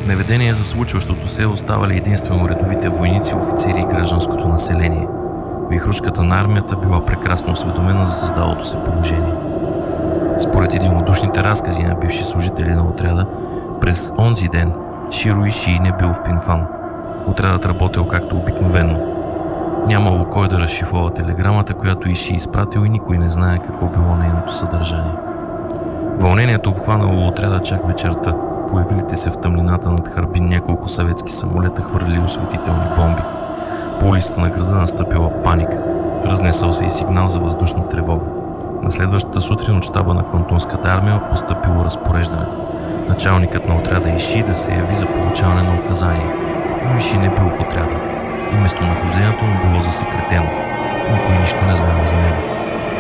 Неведение за случващото се оставали единствено редовите войници, офицери и гражданското население. Вихрушката на армията била прекрасно осведомена за създалото се положение. Според единодушните разкази на бивши служители на отряда, през онзи ден Широ Ишии не бил в Пинфан. Отрядът работил както обикновено. Нямало кой да разшифрова телеграмата, която Ишии изпратил, и никой не знае какво било нейното съдържание. Вълнението обхванало отряда чак вечерта. Появилите се в тъмнината над Харбин няколко съветски самолета хвърли осветителни бомби. По улицата на града настъпила паника. Разнесъл се и сигнал за въздушна тревога. На следващата сутрин от щаба на Кантунската армия постъпило разпореждане. Началникът на отряда Ишии да се яви за получаване на указания. Но Ишии не бил в отряда и местонахождението му било засекретено. Никой нищо не знаел за него.